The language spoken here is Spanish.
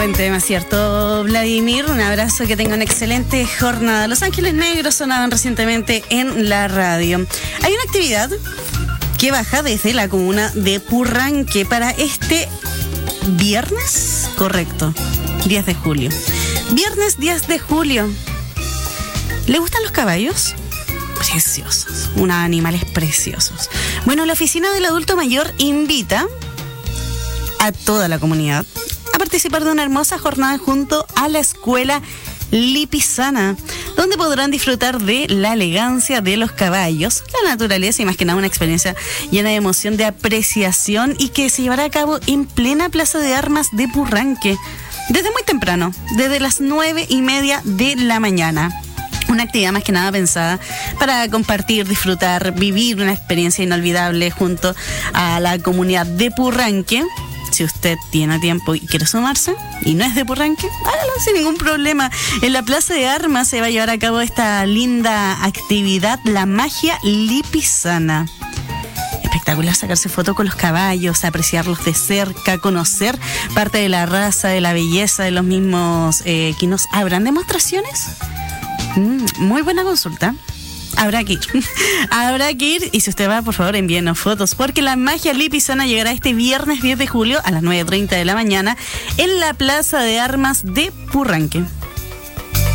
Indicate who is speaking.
Speaker 1: buen tema, ¿cierto, Vladimir? Un abrazo, que tenga una excelente jornada. Los Ángeles Negros sonaban recientemente en la radio. Hay una actividad que baja desde la comuna de Purranque para este viernes, correcto, 10 de julio. Viernes 10 de julio. ¿Le gustan los caballos? Preciosos, unos animales preciosos. Bueno, la Oficina del Adulto Mayor invita a toda la comunidad a participar de una hermosa jornada junto a la escuela Lipizana, donde podrán disfrutar de la elegancia de los caballos, la naturaleza y más que nada una experiencia llena de emoción, de apreciación, y que se llevará a cabo en plena Plaza de Armas de Purranque desde muy temprano, desde las 9:30 de la mañana. Una actividad más que nada pensada para compartir, disfrutar, vivir una experiencia inolvidable junto a la comunidad de Purranque. Si usted tiene tiempo y quiere sumarse y no es de Purranque, hágalo sin ningún problema. En la Plaza de Armas se va a llevar a cabo esta linda actividad, la magia lipizana. Espectacular sacarse foto con los caballos, apreciarlos de cerca, conocer parte de la raza, de la belleza de los mismos equinos. ¿Habrán demostraciones? Muy buena consulta. Habrá que ir. Habrá que ir. Y si usted va, por favor, envíenos fotos, porque la magia lipizana llegará este viernes 10 de julio a las 9:30 de la mañana en la Plaza de Armas de Purranque.